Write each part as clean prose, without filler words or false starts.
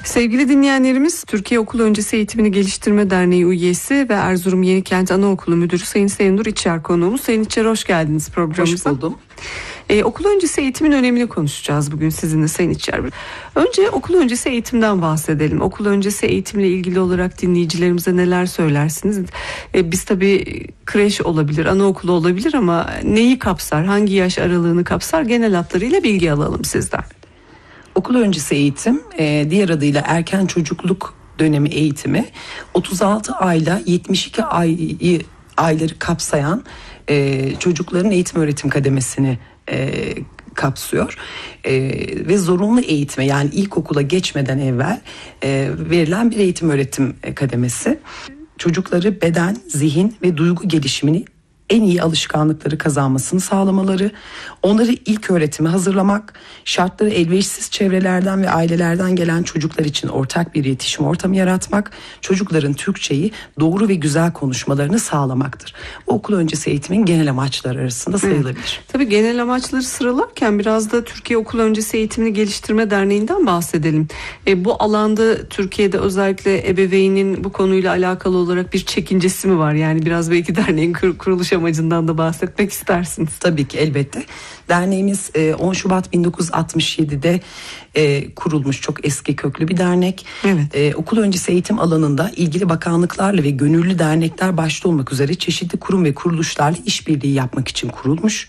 Sevgili dinleyenlerimiz, Türkiye Okul Öncesi Eğitimini Geliştirme Derneği üyesi ve Erzurum Yenikent Anaokulu Müdürü Sayın Sevinur İçer konuğumuz. Sayın İçer, hoş geldiniz programımıza. Hoş buldum. Okul öncesi eğitimin önemini konuşacağız bugün sizinle Sayın İçer. Önce okul öncesi eğitimden bahsedelim. Okul öncesi eğitimle ilgili olarak dinleyicilerimize neler söylersiniz? Biz tabii kreş olabilir, anaokulu olabilir ama neyi kapsar, hangi yaş aralığını kapsar, genel hatlarıyla bilgi alalım sizden. Okul öncesi eğitim, diğer adıyla erken çocukluk dönemi eğitimi, 36 ayla 72 ayları kapsayan çocukların eğitim öğretim kademesini kapsıyor ve zorunlu eğitime, yani ilkokula geçmeden evvel verilen bir eğitim öğretim kademesi. Çocukları beden, zihin ve duygu gelişimini, en iyi alışkanlıkları kazanmasını sağlamaları, onları ilk öğretime hazırlamak, şartları elverişsiz çevrelerden ve ailelerden gelen çocuklar için ortak bir iletişim ortamı yaratmak, çocukların Türkçeyi doğru ve güzel konuşmalarını sağlamaktır. Okul öncesi eğitimin genel amaçları arasında sayılabilir. Tabii genel amaçları sıralarken biraz da Türkiye Okul Öncesi Eğitimini Geliştirme Derneği'nden bahsedelim. Bu alanda Türkiye'de özellikle ebeveynin bu konuyla alakalı olarak bir çekincesi mi var? Yani biraz belki derneğin kuruluş amacından da bahsetmek istersiniz. Tabii ki, elbette. Derneğimiz 10 Şubat 1967'de kurulmuş, çok eski köklü bir dernek. Evet. Okul öncesi eğitim alanında ilgili bakanlıklarla ve gönüllü dernekler başta olmak üzere çeşitli kurum ve kuruluşlarla işbirliği yapmak için kurulmuş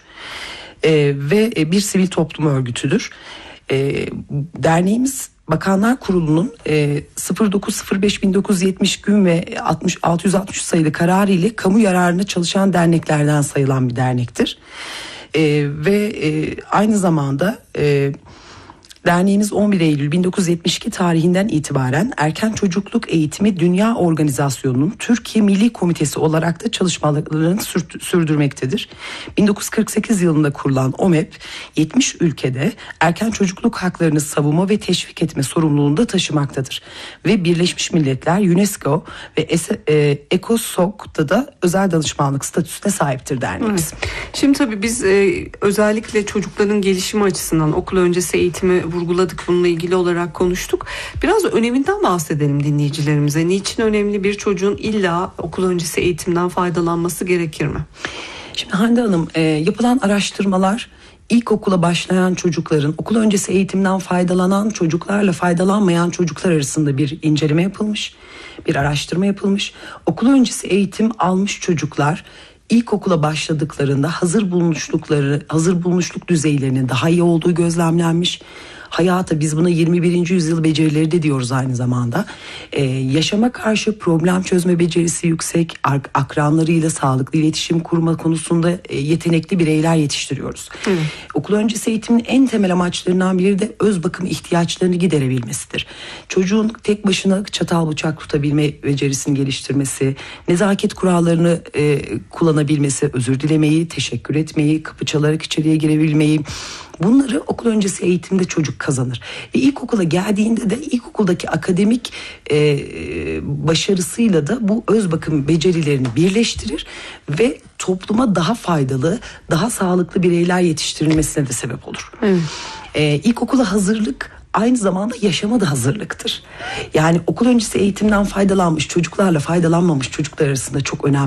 ve bir sivil toplum örgütüdür. Derneğimiz Bakanlar Kurulu'nun 09.05.1970 gün ve 663 sayılı kararı ile kamu yararına çalışan derneklerden sayılan bir dernektir. Ve aynı zamanda derneğimiz 11 Eylül 1972 tarihinden itibaren Erken Çocukluk Eğitimi Dünya Organizasyonu'nun Türkiye Milli Komitesi olarak da çalışmalarını sürdürmektedir. 1948 yılında kurulan OMEP, 70 ülkede erken çocukluk haklarını savunma ve teşvik etme sorumluluğunu da taşımaktadır. Ve Birleşmiş Milletler, UNESCO ve ECOSOC'da da özel danışmanlık statüsüne sahiptir derneğimiz. Evet. Şimdi tabii biz özellikle çocukların gelişimi açısından okul öncesi eğitimi vurguladık, bununla ilgili olarak konuştuk. Biraz öneminden bahsedelim dinleyicilerimize. Niçin önemli, bir çocuğun illa okul öncesi eğitimden faydalanması gerekir mi? Şimdi Hande Hanım, yapılan araştırmalar ilkokula başlayan çocukların okul öncesi eğitimden faydalanan çocuklarla faydalanmayan çocuklar arasında bir inceleme yapılmış, bir araştırma yapılmış. Okul öncesi eğitim almış çocuklar İlkokula başladıklarında hazır bulunuşluk düzeylerinin daha iyi olduğu gözlemlenmiş. Hayata, biz buna 21. yüzyıl becerileri de diyoruz aynı zamanda. Yaşama karşı problem çözme becerisi yüksek, akranlarıyla sağlıklı iletişim kurma konusunda yetenekli bireyler yetiştiriyoruz. Okul öncesi eğitimin en temel amaçlarından biri de öz bakım ihtiyaçlarını giderebilmesidir. Çocuğun tek başına çatal bıçak tutabilme becerisini geliştirmesi, nezaket kurallarını kullanabilmesi, özür dilemeyi, teşekkür etmeyi, kapı çalarak içeriye girebilmeyi, bunları okul öncesi eğitimde çocuk kazanır. Ve ilkokula geldiğinde de ilkokuldaki akademik başarısıyla da bu öz bakım becerilerini birleştirir ve topluma daha faydalı, daha sağlıklı bireyler yetiştirilmesine de sebep olur. İlkokula hazırlık aynı zamanda yaşama da hazırlıktır. Yani okul öncesi eğitimden faydalanmış çocuklarla faydalanmamış çocuklar arasında çok önemli